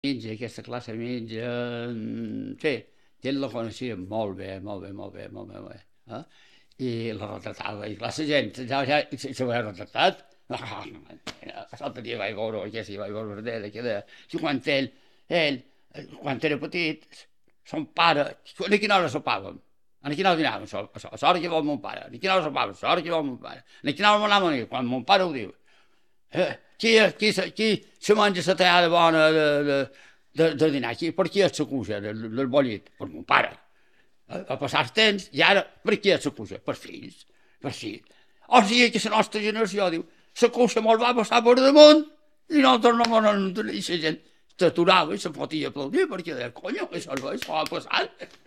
mitja, aquesta classe mitja, sí, ell la coneixia molt bé, molt bé, molt bé, molt bé, molt bé. I la retratava, i clar, la gent ja se ho ha retratat. L'altre dia vaig veure, que sí, vaig veure d'ell, que deia, si quan era petit, son pare, a quina hora sopàvem? A quina hora dinàvem? A l'hora que vol mon pare. A quina hora sopàvem? A l'hora que vol mon pare. A quina hora anàvem a dir? Quan mon pare ho diu. Qui se menja la tallada bona de dinar? Per qui és la cuixa del bollit? Per mon pare. A passar els temps, i ara, per qui és la cuixa? Per fills, per fills. O sigui que la nostra generació diu, la cuixa molt va passar per damunt, i nosaltres no m'ho entenem, i la gent s'aturava i se fotia a aplaudir, perquè deia, conyo, això va passar.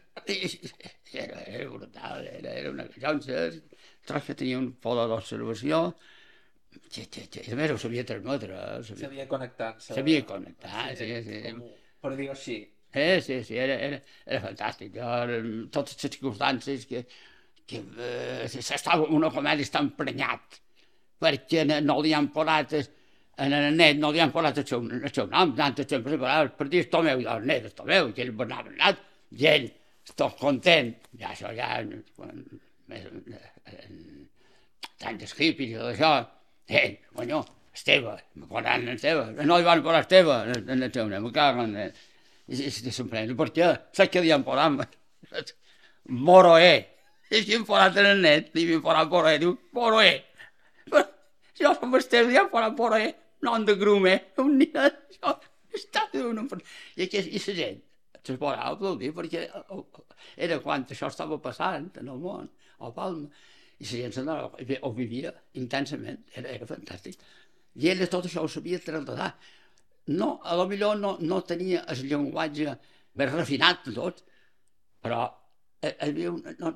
Era brutal, era una cançó, troc que tenia un poder d'observació, a més ho sabia transmetre. Sabia connectar. Sabia connectar, sí. Per dir-ho així. Sí, era fantàstic. Totes les circumstàncies que una comèdia està emprenyat, perquè no li han posat en el net, no li han posat el seu nom, tantes sempre per dir Tomeu, i el net és Tomeu, que ell Bernat Bernat, i ell tot content, ja això ja, tant dels hippies i tot això, conyo, Esteve, me posaran Esteve, no li van posar Esteve en el seu nom, me caguen, i s'emprenen, per què? Saps què li han posat? Moroé, i si hem posat en el net, li han posat Moroé, diu, Moroé, si no som Esteve, li han posat Moroé, nom de grumer, un nen, això, està d'una... I la gent es posava a aplaudir perquè era quan això estava passant en el món, a Palma, i la gent ho vivia intensament, era fantàstic. I ell tot això ho sabia traslladar. No, a lo millor no tenia el llenguatge més refinat de tot, però ell havia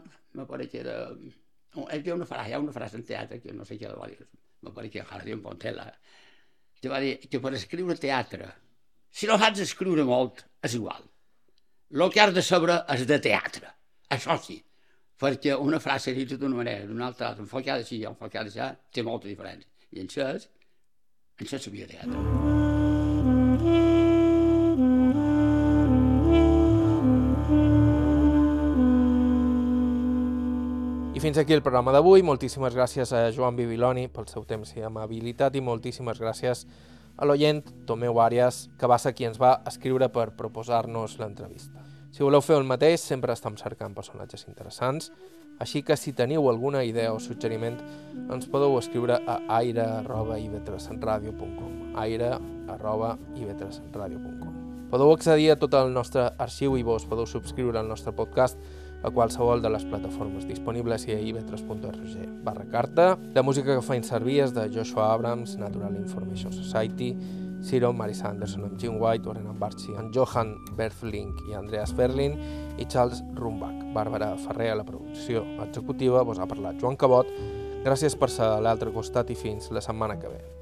una frase en teatre que no sé què va dir, me pare que Jardín Pontela, que va dir que per escriure teatre, si no saps escriure molt, és igual. El que has de saber és de teatre, això sí, perquè una frase dita d'una manera, d'una altra, enfocada així, enfocada així, té molta diferència. I en això sabia teatre. I fins aquí el programa d'avui. Moltíssimes gràcies a Joan Bibiloni pel seu temps i amabilitat i moltíssimes gràcies a l'oient Tomeu Àrias, que va ser qui ens va escriure per proposar-nos l'entrevista. Si voleu fer el mateix, sempre estem cercant personatges interessants, així que si teniu alguna idea o suggeriment, ens podeu escriure a aire@ivetresradio.com aire@ivetresradio.com. Podeu accedir a tot el nostre arxiu i vos podeu subscriure al nostre podcast a qualsevol de les plataformes disponibles i a ivetres.org/carta. La música que feim servir és de Joshua Abrams, Natural Information Society, Ciro, Marisa Anderson amb Jim White, Oren Ambarchi, en Johan Berflink i Andreas Ferlin i Charles Rumbach. Bàrbara Ferrer a la producció executiva, vos ha parlat Joan Cabot. Gràcies per ser a l'altre costat i fins la setmana que ve.